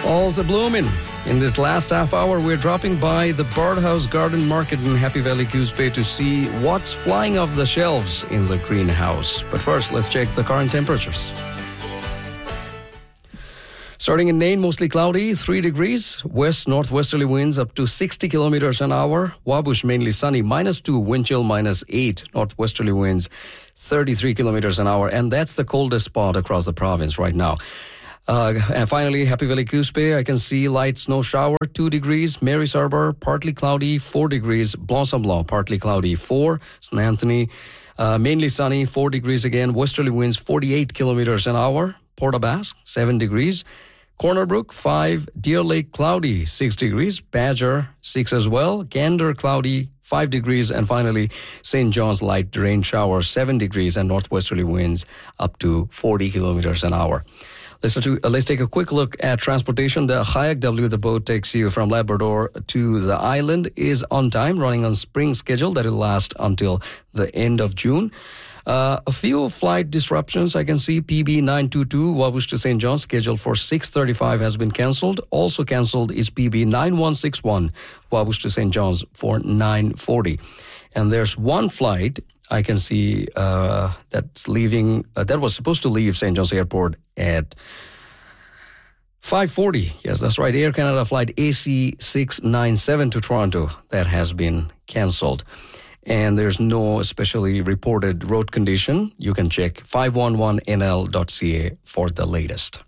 All's a-bloomin'. In this last half hour, we're dropping by the Birdhouse Garden Market in Happy Valley, Goose Bay to see what's flying off the shelves in the greenhouse. But first, let's check the current temperatures. Starting in Nain, mostly cloudy, 3 degrees. West-northwesterly winds up to 60 kilometers an hour. Wabush, mainly sunny, -2, wind chill -8. Northwesterly winds, 33 kilometers an hour. And that's the coldest spot across the province right now. And finally, Happy Valley, Goose Bay, I can see light snow shower, 2 degrees. Mary's Harbour, partly cloudy, 4 degrees. Blanc-Sablon, partly cloudy, 4. St. Anthony, mainly sunny, 4 degrees again. Westerly winds, 48 kilometers an hour. Port aux Basques, 7 degrees. Corner Brook, 5. Deer Lake, cloudy, 6 degrees. Badger, 6 as well. Gander, cloudy, 5 degrees. And finally, St. John's, light rain shower, 7 degrees. And northwesterly winds up to 40 kilometers an hour. Let's take a quick look at transportation. The Kayak W, the boat takes you from Labrador to the island, is on time, running on spring schedule that will last until the end of June. A few flight disruptions. I can see PB 922 Wabush to St. John's scheduled for 6:35 has been cancelled. Also cancelled is PB 9161 Wabush to St. John's for 9:40. And there's one flight I can see that's leaving, that was supposed to leave St. John's Airport at 5:40. Yes, that's right. Air Canada flight AC697 to Toronto. That has been cancelled. And there's no especially reported road condition. You can check 511nl.ca for the latest.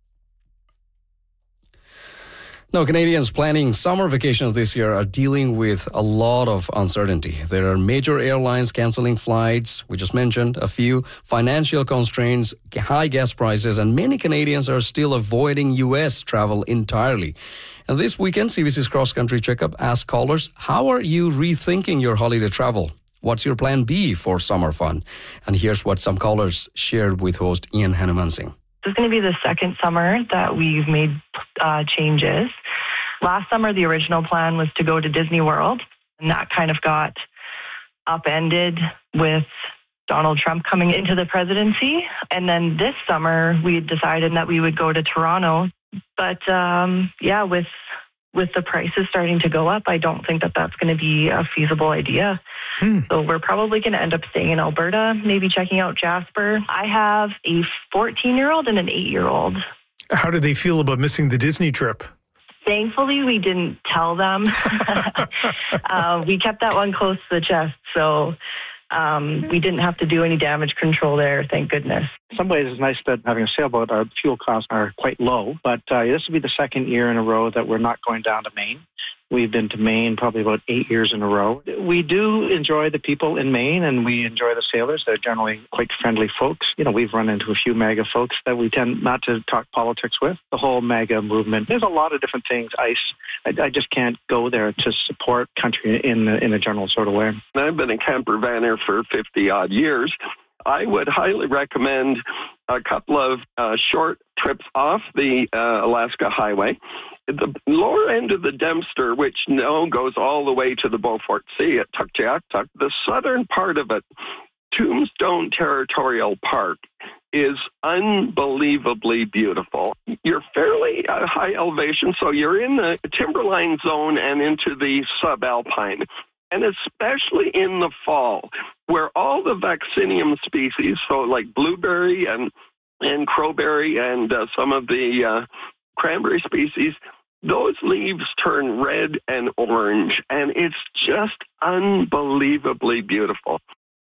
Now, Canadians planning summer vacations this year are dealing with a lot of uncertainty. There are major airlines canceling flights. We just mentioned a few. Financial constraints, high gas prices, and many Canadians are still avoiding U.S. travel entirely. And this weekend, CBC's Cross Country Checkup asked callers, how are you rethinking your holiday travel? What's your plan B for summer fun? And here's what some callers shared with host Ian Hanumansing. This is going to be the second summer that we've made changes. Last summer, the original plan was to go to Disney World, and that kind of got upended with Donald Trump coming into the presidency. And then this summer, we decided that we would go to Toronto. But with the prices starting to go up, I don't think that that's going to be a feasible idea. So we're probably going to end up staying in Alberta, maybe checking out Jasper. I have a 14-year-old and an 8-year-old. How do they feel about missing the Disney trip? Thankfully, we didn't tell them. We kept that one close to the chest, so we didn't have to do any damage control there, thank goodness. In some ways, it's nice that having a sailboat, our fuel costs are quite low, but this will be the second year in a row that we're not going down to Maine. We've been to Maine probably about 8 years in a row. We do enjoy the people in Maine, and we enjoy the sailors. They're generally quite friendly folks. You know, we've run into a few MAGA folks that we tend not to talk politics with. The whole MAGA movement, there's a lot of different things. I just can't go there to support country in a general sort of way. I've been a camper vanner for 50-odd years. I would highly recommend a couple of short trips off the Alaska Highway. The lower end of the Dempster, which now goes all the way to the Beaufort Sea at Tuktoyaktuk, the southern part of it, Tombstone Territorial Park, is unbelievably beautiful. You're fairly high elevation, so you're in the timberline zone and into the subalpine. And especially in the fall, where all the vaccinium species, so like blueberry and crowberry and some of the cranberry species, those leaves turn red and orange, and it's just unbelievably beautiful.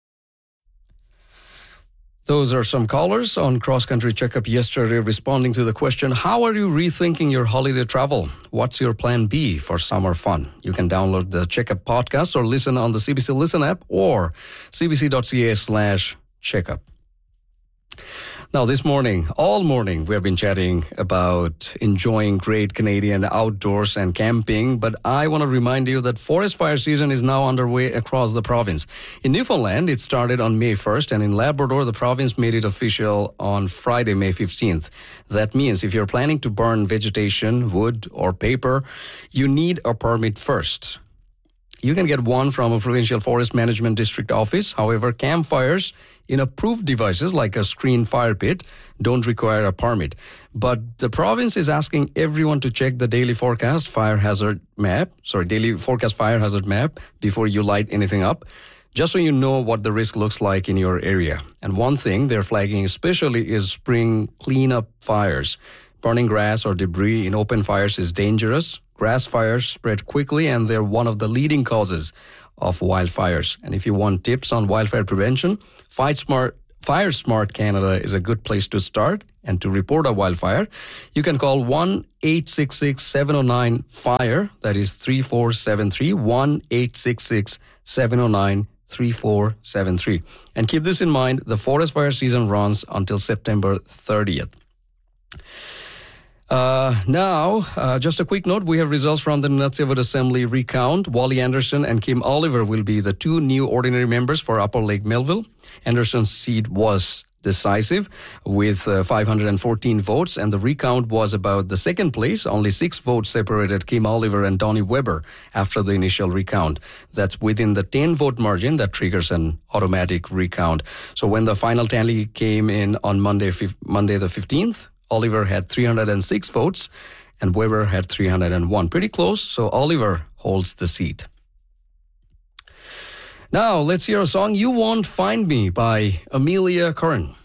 Those are some callers on Cross Country Checkup yesterday responding to the question, how are you rethinking your holiday travel? What's your plan B for summer fun? You can download the Checkup podcast or listen on the CBC Listen app or cbc.ca/checkup. Now, this morning, all morning, we have been chatting about enjoying great Canadian outdoors and camping, but I want to remind you that forest fire season is now underway across the province. In Newfoundland, it started on May 1st, and in Labrador, the province made it official on Friday, May 15th. That means if you're planning to burn vegetation, wood, or paper, you need a permit first. You can get one from a provincial forest management district office. However, campfires in approved devices like a screened fire pit don't require a permit. But the province is asking everyone to check the daily forecast fire hazard map before you light anything up, just so you know what the risk looks like in your area. And one thing they're flagging especially is spring cleanup fires. Burning grass or debris in open fires is dangerous. Grass fires spread quickly and they're one of the leading causes of wildfires. And if you want tips on wildfire prevention, Fire Smart Canada is a good place to start. And to report a wildfire, you can call 1-866-709-FIRE. That is 3473, 1-866-709-3473. And keep this in mind, the forest fire season runs until September 30th. Now, just a quick note, we have results from the Nutsivut Assembly recount. Wally Anderson and Kim Oliver will be the two new ordinary members for Upper Lake Melville. Anderson's seat was decisive with 514 votes, and the recount was about the second place. Only 6 votes separated Kim Oliver and Donnie Weber after the initial recount. That's within the 10-vote margin that triggers an automatic recount. So when the final tally came in on Monday the 15th, Oliver had 306 votes and Weber had 301. Pretty close, so Oliver holds the seat. Now, let's hear a song, You Won't Find Me by Amelia Curran.